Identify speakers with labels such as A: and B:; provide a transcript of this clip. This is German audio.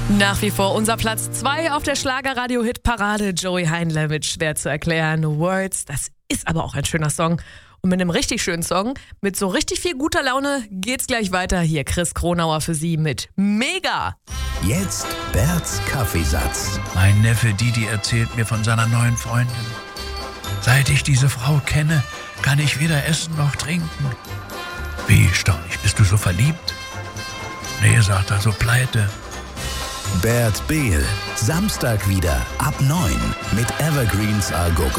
A: Nach wie vor unser Platz 2 auf der Schlagerradio-Hit-Parade. Joey Heinle mit Schwer zu erklären Words. Das ist aber auch ein schöner Song. Und mit einem richtig schönen Song, mit so richtig viel guter Laune, geht's gleich weiter. Hier Chris Kronauer für Sie mit Mega.
B: Jetzt Berts Kaffeesatz.
C: Mein Neffe Didi erzählt mir von seiner neuen Freundin. Seit ich diese Frau kenne, kann ich weder essen noch trinken. Wie, Stornig, bist du so verliebt? Nee, sagt er, so pleite.
B: Bert Behl, Samstag wieder ab 9 mit Evergreens Al Gogo.